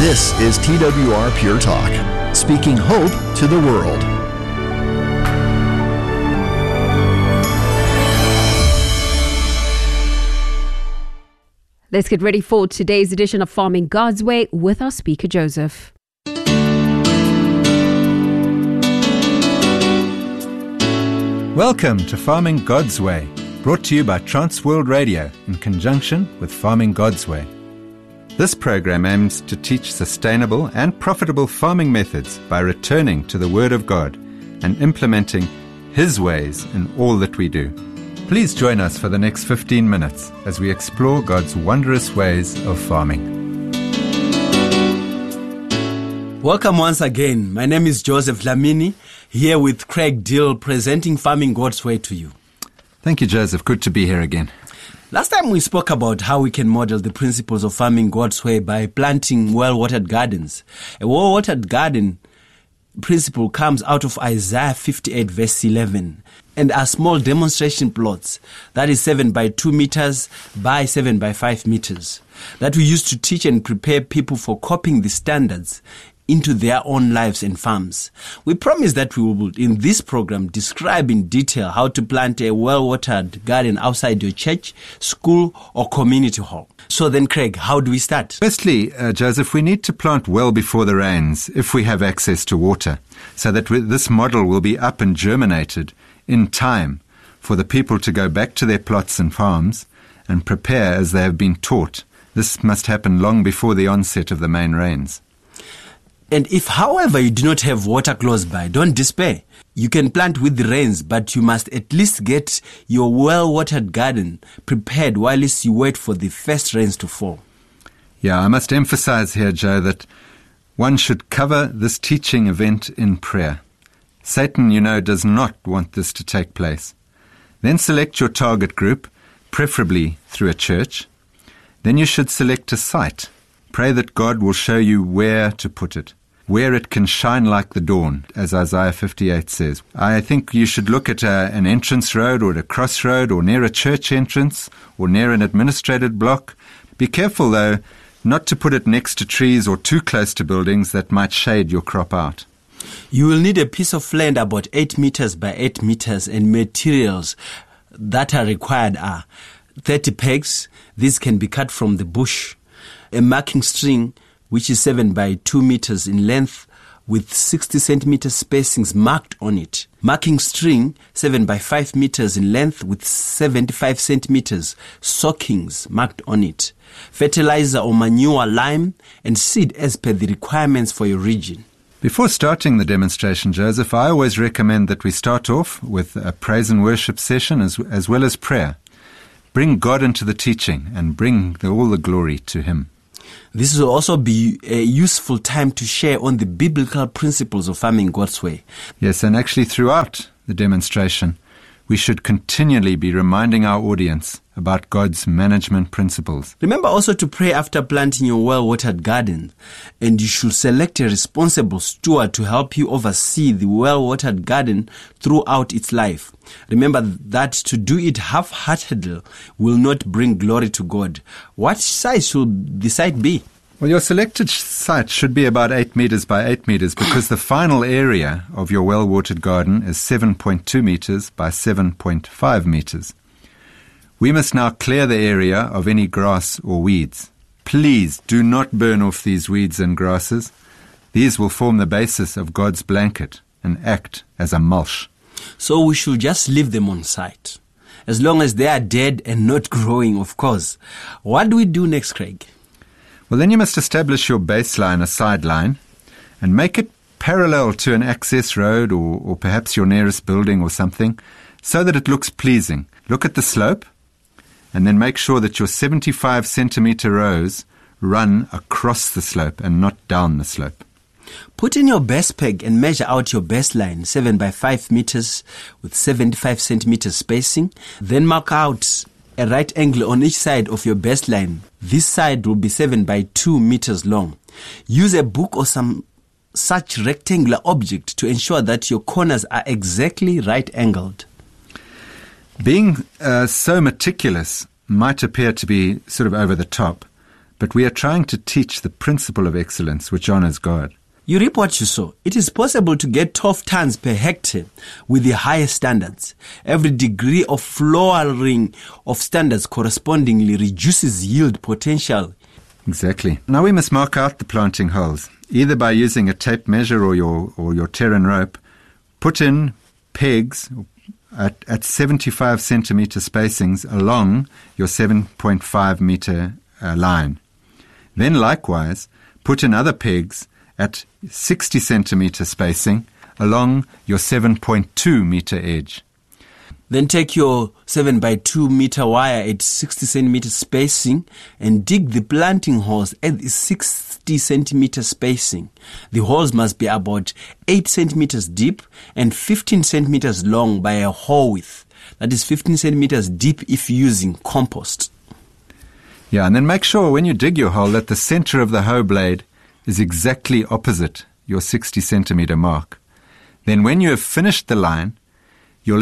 This is TWR Pure Talk, speaking hope to the world. Let's get ready for today's edition of Farming God's Way with our speaker, Joseph. Welcome to Farming God's Way, brought to you by Transworld Radio in conjunction with Farming God's Way. This program aims to teach sustainable and profitable farming methods by returning to the Word of God and implementing His ways in all that we do. Please join us for the next 15 minutes as we explore God's wondrous ways of farming. Welcome once again. My name is Joseph Lamini, here with Craig Dill, presenting Farming God's Way to you. Thank you, Joseph. Good to be here again. Last time we spoke about how we can model the principles of farming God's way by planting well-watered gardens. A well-watered garden principle comes out of Isaiah 58 verse 11 and are small demonstration plots, that is 7 by 2 meters by 7 by 5 meters, that we use to teach and prepare people for copying the standards into their own lives and farms. We promise that we will, in this program, describe in detail how to plant a well-watered garden outside your church, school, or community hall. So then, Craig, how do we start? Firstly, Joseph, we need to plant well before the rains if we have access to water, so that this model will be up and germinated in time for the people to go back to their plots and farms and prepare as they have been taught. This must happen long before the onset of the main rains. And if, however, you do not have water close by, don't despair. You can plant with the rains, but you must at least get your well-watered garden prepared whilst you wait for the first rains to fall. Yeah, I must emphasize here, Joe, that one should cover this teaching event in prayer. Satan, does not want this to take place. Then select your target group, preferably through a church. Then you should select a site. Pray that God will show you where to put it, where it can shine like the dawn, as Isaiah 58 says. I think you should look at an entrance road or at a crossroad or near a church entrance or near an administrated block. Be careful, though, not to put it next to trees or too close to buildings that might shade your crop out. You will need a piece of land about 8 meters by 8 meters, and materials that are required are 30 pegs. These can be cut from the bush. A marking string, which is 7 by 2 meters in length with 60 centimeter spacings marked on it. Marking string, 7 by 5 meters in length with 75 centimeters sockings marked on it. Fertilizer or manure, lime, and seed as per the requirements for your region. Before starting the demonstration, Joseph, I always recommend that we start off with a praise and worship session as well as prayer. Bring God into the teaching and bring all the glory to Him. This will also be a useful time to share on the biblical principles of farming God's way. Yes, and actually throughout the demonstration, we should continually be reminding our audience about God's management principles. Remember also to pray after planting your well-watered garden, and you should select a responsible steward to help you oversee the well-watered garden throughout its life. Remember that to do it half-heartedly will not bring glory to God. What size should the site be? Well, your selected site should be about 8 meters by 8 meters because the final area of your well-watered garden is 7.2 meters by 7.5 meters. We must now clear the area of any grass or weeds. Please do not burn off these weeds and grasses. These will form the basis of God's blanket and act as a mulch. So we should just leave them on site, as long as they are dead and not growing, of course. What do we do next, Craig? Well, then you must establish your baseline, a sideline, and make it parallel to an access road or perhaps your nearest building or something, so that it looks pleasing. Look at the slope, and then make sure that your 75 centimeter rows run across the slope and not down the slope. Put in your best peg and measure out your baseline, 7 by 5 meters with 75 centimeters spacing. Then mark out a right angle on each side of your baseline. This side will be 7 by 2 meters long. Use a book or some such rectangular object to ensure that your corners are exactly right angled. Being so meticulous might appear to be sort of over the top, but we are trying to teach the principle of excellence which honors God. You reap what you sow. It is possible to get 12 tons per hectare with the highest standards. Every degree of lowering of standards correspondingly reduces yield potential. Exactly. Now we must mark out the planting holes, either by using a tape measure or your Terran rope. Put in pegs at 75 centimeter spacings along your 7.5 meter line. Then likewise, put in other pegs at 60 centimeter spacing along your 7.2 meter edge. Then take your 7 by 2 meter wire at 60 centimeter spacing and dig the planting holes at the 60 centimeter spacing. The holes must be about 8 centimeters deep and 15 centimeters long by a hole width. That is 15 centimeters deep if using compost. Yeah, and then make sure when you dig your hole that the center of the hoe blade is exactly opposite your 60 centimeter mark. Then when you have finished the line, you'll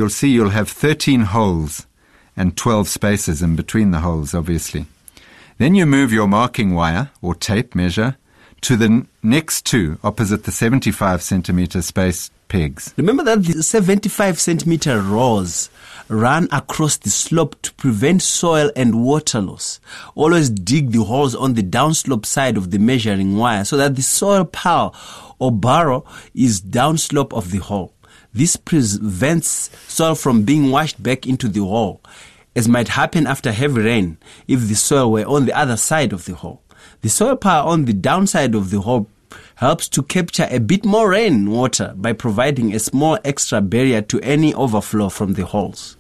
have 13 holes and 12 spaces in between the holes, obviously. Then you move your marking wire or tape measure to the next two opposite the 75 centimeter space pegs. Remember that the 75 centimeter rows run across the slope to prevent soil and water loss. Always dig the holes on the downslope side of the measuring wire so that the soil pile or burrow is downslope of the hole. This prevents soil from being washed back into the hole, as might happen after heavy rain if the soil were on the other side of the hole. The soil pile on the downside of the hole helps to capture a bit more rainwater by providing a small extra barrier to any overflow from the holes.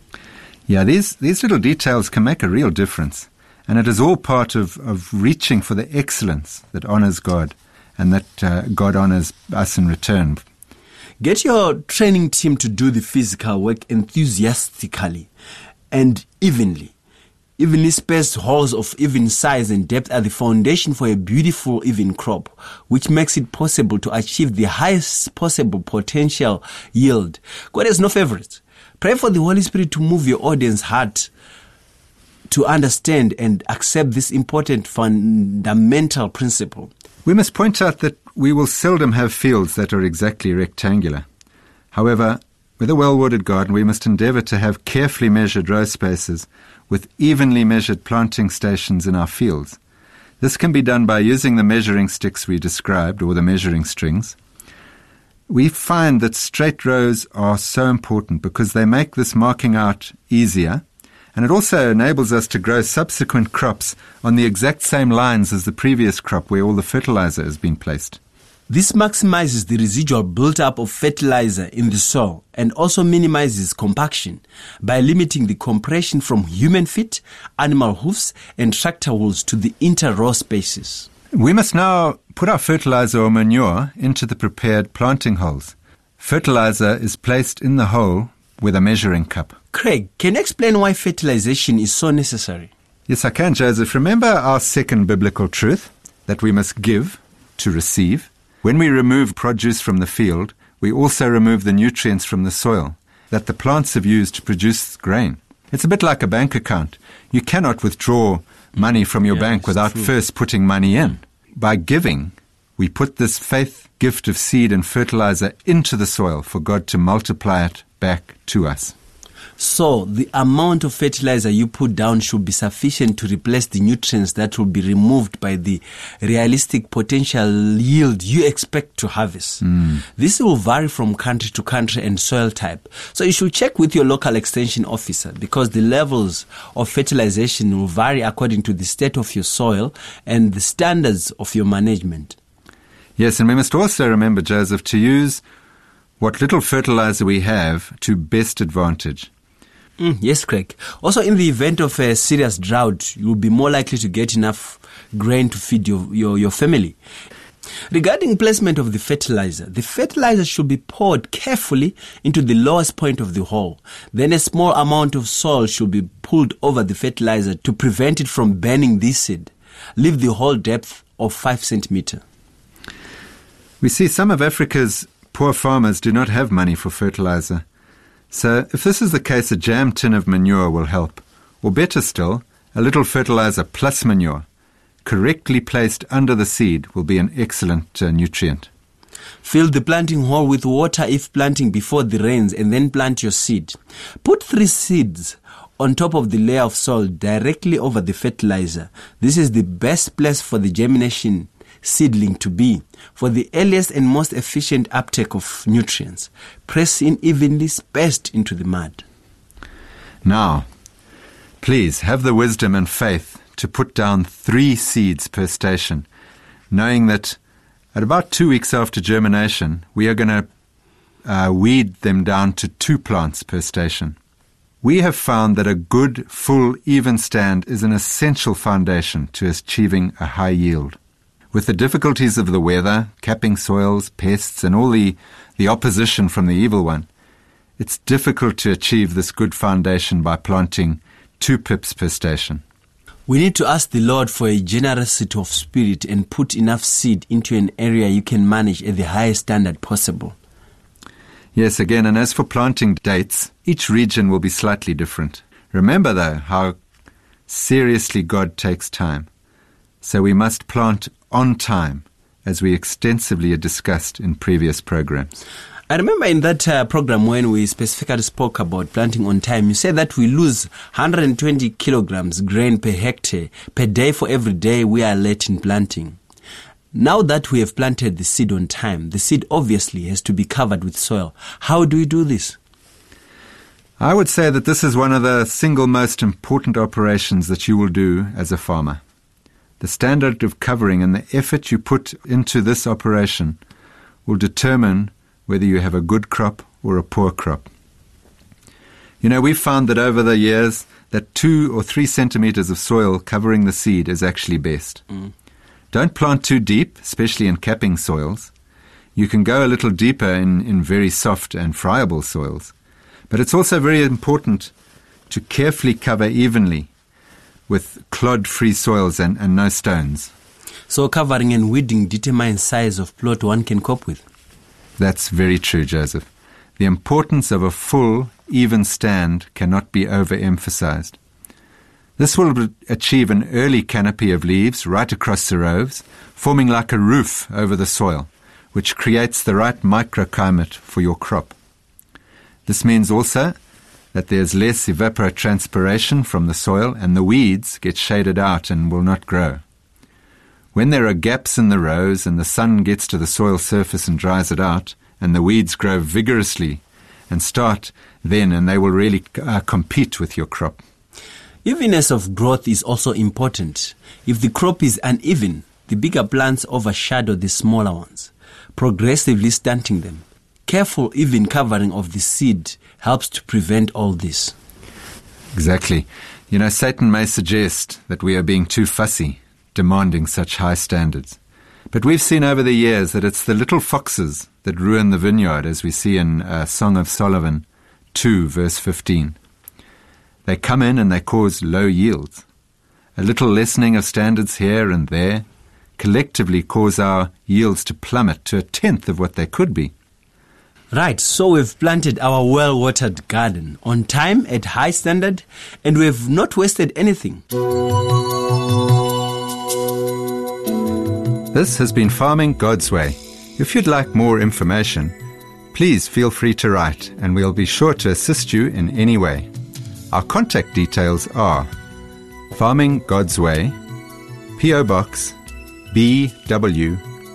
Yeah, these little details can make a real difference, and it is all part of reaching for the excellence that honors God and that God honors us in return. Get your training team to do the physical work enthusiastically and evenly. Evenly spaced holes of even size and depth are the foundation for a beautiful even crop, which makes it possible to achieve the highest possible potential yield. God has no favorites. Pray for the Holy Spirit to move your audience heart to understand and accept this important fundamental principle. We must point out that we will seldom have fields that are exactly rectangular. However, with a well-watered garden, we must endeavor to have carefully measured row spaces with evenly measured planting stations in our fields. This can be done by using the measuring sticks we described, or the measuring strings. We find that straight rows are so important because they make this marking out easier, and it also enables us to grow subsequent crops on the exact same lines as the previous crop where all the fertilizer has been placed. This maximizes the residual build-up of fertilizer in the soil and also minimizes compaction by limiting the compression from human feet, animal hoofs, and tractor wheels to the inter-row spaces. We must now put our fertilizer or manure into the prepared planting holes. Fertilizer is placed in the hole with a measuring cup. Craig, can you explain why fertilization is so necessary? Yes, I can, Joseph. Remember our second biblical truth, that we must give to receive. When we remove produce from the field, we also remove the nutrients from the soil that the plants have used to produce grain. It's a bit like a bank account. You cannot withdraw money from your bank without first putting money in. By giving, we put this faith gift of seed and fertilizer into the soil for God to multiply it back to us. So the amount of fertilizer you put down should be sufficient to replace the nutrients that will be removed by the realistic potential yield you expect to harvest. This will vary from country to country and soil type. So you should check with your local extension officer because the levels of fertilization will vary according to the state of your soil and the standards of your management. Yes, and we must also remember, Joseph, to use what little fertilizer we have to best advantage. Yes, Craig. Also, in the event of a serious drought, you will be more likely to get enough grain to feed your family. Regarding placement of the fertilizer should be poured carefully into the lowest point of the hole. Then a small amount of soil should be pulled over the fertilizer to prevent it from burning the seed. Leave the hole depth of 5 centimeters. We see some of Africa's poor farmers do not have money for fertilizer. So if this is the case, a jam tin of manure will help. Or better still, a little fertilizer plus manure correctly placed under the seed, will be an excellent nutrient. Fill the planting hole with water if planting before the rains, and then plant your seed. Put 3 seeds on top of the layer of soil directly over the fertilizer. This is the best place for the germination seedling to be, for the earliest and most efficient uptake of nutrients. Press in evenly spaced into the mud. Now, please have the wisdom and faith to put down 3 seeds per station, knowing that at about 2 weeks after germination, we are going to weed them down to 2 plants per station. We have found that a good, full, even stand is an essential foundation to achieving a high yield. With the difficulties of the weather, capping soils, pests, and all the opposition from the evil one, it's difficult to achieve this good foundation by planting 2 pips per station. We need to ask the Lord for a generosity of spirit and put enough seed into an area you can manage at the highest standard possible. Yes, again, and as for planting dates, each region will be slightly different. Remember, though, how seriously God takes time. So we must plant on time, as we extensively discussed in previous programs. I remember in that program when we specifically spoke about planting on time, you said that we lose 120 kilograms grain per hectare per day for every day we are late in planting. Now that we have planted the seed on time, the seed obviously has to be covered with soil. How do we do this? I would say that this is one of the single most important operations that you will do as a farmer. The standard of covering and the effort you put into this operation will determine whether you have a good crop or a poor crop. You know, we've found that over the years that 2 or 3 centimeters of soil covering the seed is actually best. Don't plant too deep, especially in capping soils. You can go a little deeper in very soft and friable soils. But it's also very important to carefully cover evenly with clod-free soils and no stones. So covering and weeding determines size of plot one can cope with. That's very true, Joseph. The importance of a full, even stand cannot be overemphasized. This will achieve an early canopy of leaves right across the rows, forming like a roof over the soil, which creates the right microclimate for your crop. This means also that there's less evapotranspiration from the soil and the weeds get shaded out and will not grow. When there are gaps in the rows and the sun gets to the soil surface and dries it out, and the weeds grow vigorously and start then, and they will really compete with your crop. Evenness of growth is also important. If the crop is uneven, the bigger plants overshadow the smaller ones, progressively stunting them. Careful, even covering of the seed helps to prevent all this. Exactly. You know, Satan may suggest that we are being too fussy, demanding such high standards. But we've seen over the years that it's the little foxes that ruin the vineyard, as we see in Song of Solomon 2, verse 15. They come in and they cause low yields. A little lessening of standards here and there collectively cause our yields to plummet to 1/10 of what they could be. Right, so we've planted our well-watered garden on time at high standard, and we've not wasted anything. This has been Farming God's Way. If you'd like more information, please feel free to write, and we'll be sure to assist you in any way. Our contact details are Farming God's Way, P.O. Box BW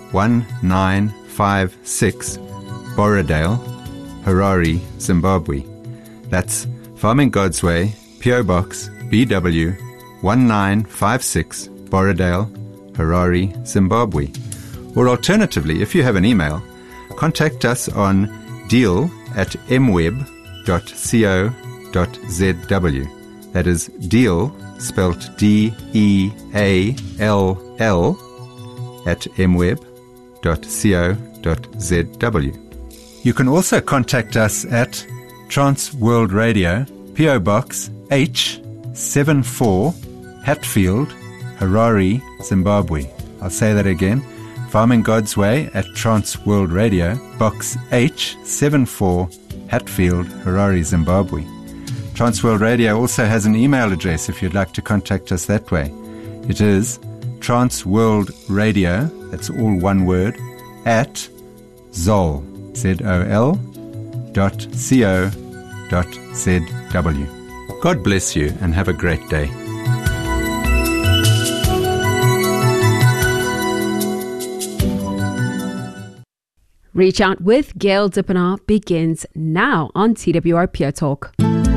1956, Borrowdale, Harare, Zimbabwe. That's Farming God's Way, P.O. Box BW 1956, Borrowdale, Harare, Zimbabwe. Or alternatively, if you have an email, contact us on deal@mweb.co.zw. That is deal, spelt D-E-A-L-L, at mweb.co.zw. You can also contact us at Trans World Radio, P.O. Box H74, Hatfield, Harare, Zimbabwe. I'll say that again. Farming God's Way at Trans World Radio, Box H74, Hatfield, Harare, Zimbabwe. Trans World Radio also has an email address if you'd like to contact us that way. It is Trans World Radio, that's all one word, at zol, zol.co.zw. God bless you and have a great day. Reach Out with Gail Dippenaar begins now on TWR Pure Talk.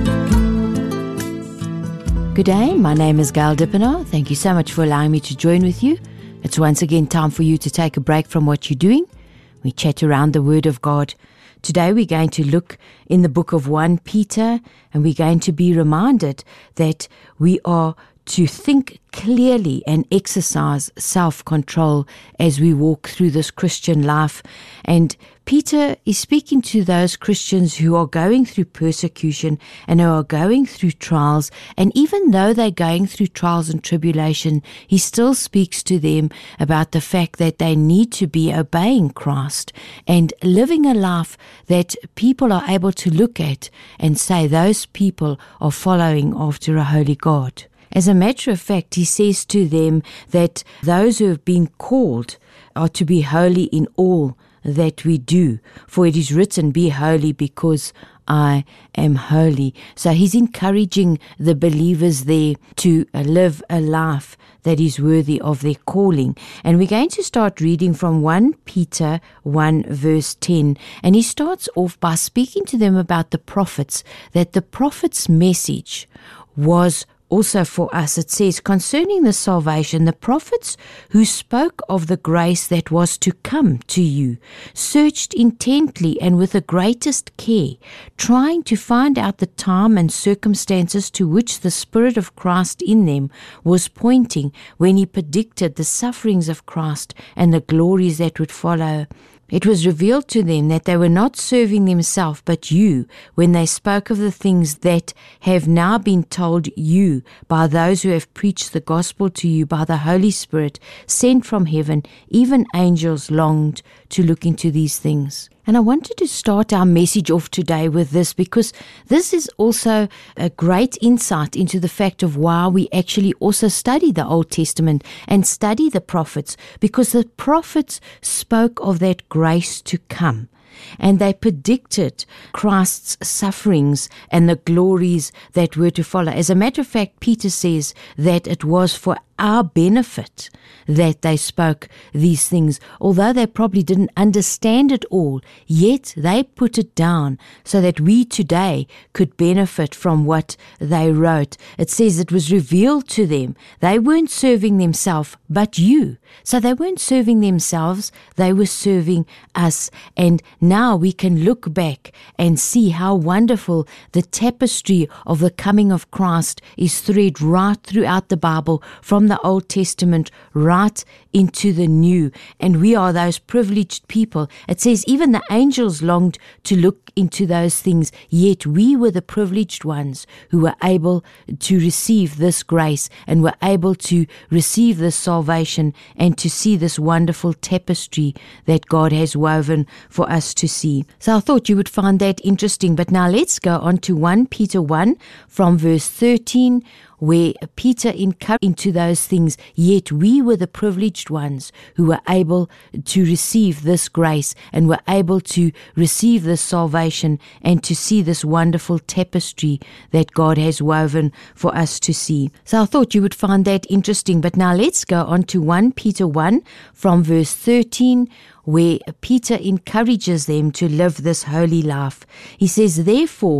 Good day, my name is Gail Dippenaar. Thank you so much for allowing me to join with you. It's once again time for you to take a break from what you're doing. We chat around the Word of God. Today we're going to look in the book of 1 Peter, and we're going to be reminded that we are to think clearly and exercise self-control as we walk through this Christian life. And Peter is speaking to those Christians who are going through persecution and who are going through trials. And even though they're going through trials and tribulation, he still speaks to them about the fact that they need to be obeying Christ and living a life that people are able to look at and say those people are following after a holy God. As a matter of fact, he says to them that those who have been called are to be holy in all that we do. For it is written, be holy because I am holy. So he's encouraging the believers there to live a life that is worthy of their calling. And we're going to start reading from 1 Peter 1 verse 10. And he starts off by speaking to them about the prophets, that the prophet's message was also for us. It says, concerning the salvation, the prophets who spoke of the grace that was to come to you, searched intently and with the greatest care, trying to find out the time and circumstances to which the Spirit of Christ in them was pointing when he predicted the sufferings of Christ and the glories that would follow. It was revealed to them that they were not serving themselves but you when they spoke of the things that have now been told you by those who have preached the gospel to you by the Holy Spirit sent from heaven. Even angels longed to look into these things. And I wanted to start our message off today with this, because this is also a great insight into the fact of why we actually also study the Old Testament and study the prophets, because the prophets spoke of that grace to come. And they predicted Christ's sufferings and the glories that were to follow. As a matter of fact, Peter says that it was for our benefit that they spoke these things. Although they probably didn't understand it all, yet they put it down so that we today could benefit from what they wrote. It says it was revealed to them. They weren't serving themselves, but you. So they weren't serving themselves, they were serving us. And now we can look back and see how wonderful the tapestry of the coming of Christ is thread right throughout the Bible, from the Old Testament right into the New. And we are those privileged people. It says even the angels longed to look into those things, yet we were the privileged ones who were able to receive this grace and were able to receive this salvation and to see this wonderful tapestry that God has woven for us to see. So I thought you would find that interesting. But now let's go on to 1 Peter 1 from verse 13, where Peter encouraged into those things, yet we were the privileged ones who were able to receive this grace and were able to receive this salvation and to see this wonderful tapestry that God has woven for us to see. So I thought you would find that interesting. But now let's go on to 1 Peter 1 from verse 13, where Peter encourages them to live this holy life. He says, therefore,